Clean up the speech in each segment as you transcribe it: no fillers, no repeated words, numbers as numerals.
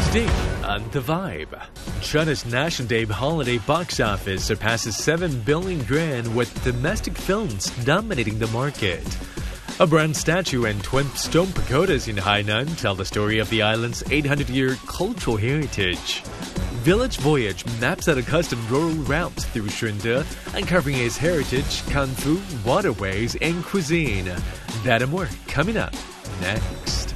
Today on The Vibe, China's National Day holiday box office surpasses 7 billion yuan with domestic films dominating the market. A bronze statue and twin stone pagodas in Hainan tell the story of the island's 800-year cultural heritage. Village Voyage maps out a custom rural route through Shunde, uncovering its heritage, kung fu, waterways, and cuisine. That and more coming up next.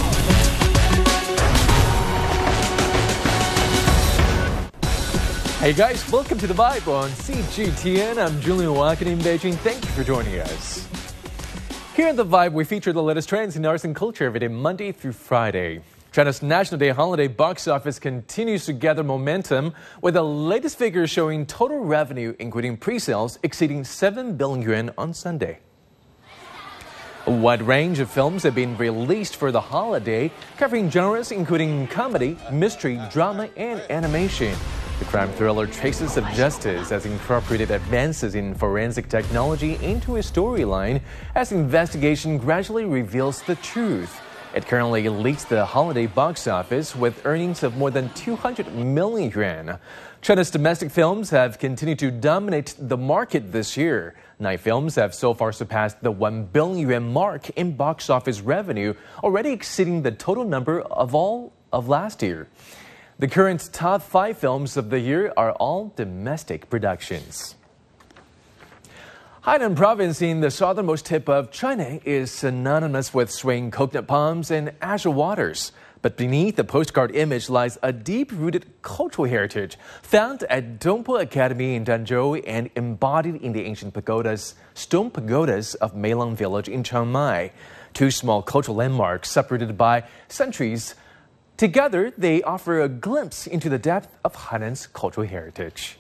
Hey guys, welcome to The Vibe on CGTN. I'm Julian Walken in Beijing. Thank you for joining us. Here at The Vibe, we feature the latest trends in arts and culture every day, Monday through Friday. China's National Day holiday box office continues to gather momentum, with the latest figures showing total revenue, including pre-sales, exceeding 7 billion yuan on Sunday. A wide range of films have been released for the holiday, covering genres including comedy, mystery, drama, and animation. The crime thriller Traces of Justice has incorporated advances in forensic technology into a storyline as the investigation gradually reveals the truth. It currently leads the holiday box office with earnings of more than 200 million yuan. China's domestic films have continued to dominate the market this year. 9 films have so far surpassed the 1 billion yuan mark in box office revenue, already exceeding the total number of all of last year. The current top 5 films of the year are all domestic productions. Hainan province in the southernmost tip of China is synonymous with swaying coconut palms and azure waters. But beneath the postcard image lies a deep-rooted cultural heritage found at Dongpo Academy in Danzhou and embodied in the ancient stone pagodas of Meilang village in Chiang Mai. 2 small cultural landmarks separated by centuries. Together, they offer a glimpse into the depth of Hainan's cultural heritage.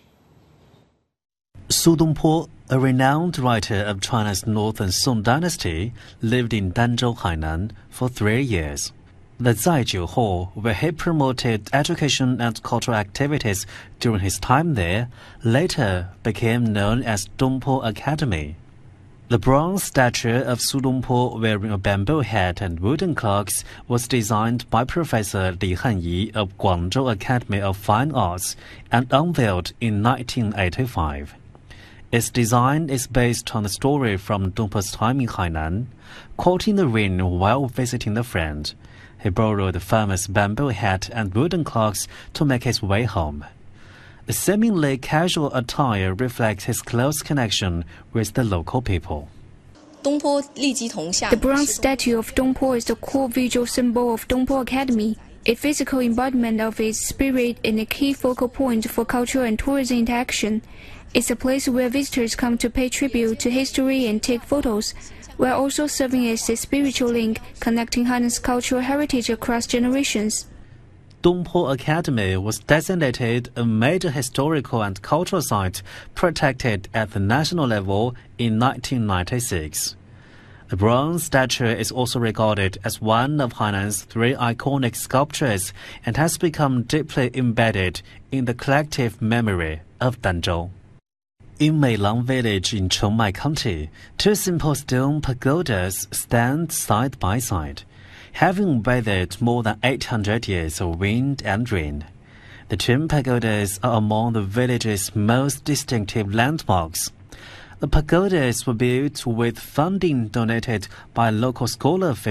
Su Dongpo, a renowned writer of China's Northern Song dynasty, lived in Danzhou, Hainan for 3 years. The Zaijiu Hall, where he promoted education and cultural activities during his time there, later became known as Dongpo Academy. The bronze statue of Su Dongpo wearing a bamboo hat and wooden clogs was designed by Professor Li Hanyi of Guangzhou Academy of Fine Arts and unveiled in 1985. Its design is based on a story from Dongpo's time in Hainan. Caught in the rain while visiting a friend, he borrowed the famous bamboo hat and wooden clogs to make his way home. The seemingly casual attire reflects his close connection with the local people. The bronze statue of Dongpo is the core visual symbol of Dongpo Academy, a physical embodiment of its spirit and a key focal point for cultural and tourism interaction. It's a place where visitors come to pay tribute to history and take photos, while also serving as a spiritual link connecting Hainan's cultural heritage across generations. Dongpo Academy was designated a major historical and cultural site protected at the national level in 1996. The bronze statue is also regarded as one of Hainan's 3 iconic sculptures and has become deeply embedded in the collective memory of Danzhou. In Meilang village in Chengmai County, 2 simple stone pagodas stand side by side, having weathered more than 800 years of wind and rain. The twin pagodas are among the village's most distinctive landmarks. The pagodas were built with funding donated by local scholar